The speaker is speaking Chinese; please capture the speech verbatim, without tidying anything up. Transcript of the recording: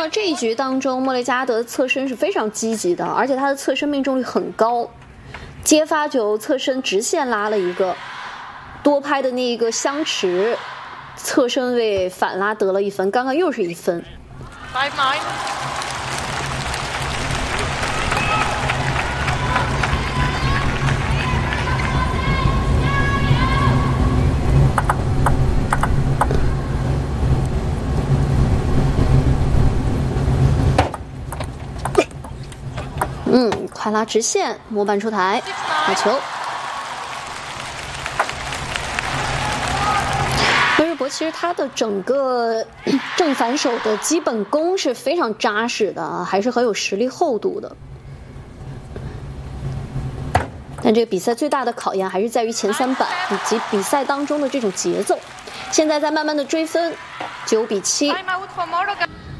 到这一局当中，莫雷加德侧身是非常积极的，而且他的侧身命中率很高，接发球侧身直线拉了一个，多拍的那一个香池，侧身位反拉得了一分，刚刚又是一分。 Five nine。 嗯，快拉直线，模板出台，好球。威尔伯其实他的整个正反手的基本功是非常扎实的，还是很有实力厚度的。但这个比赛最大的考验还是在于前三板以及比赛当中的这种节奏。现在在慢慢的追分，九比七。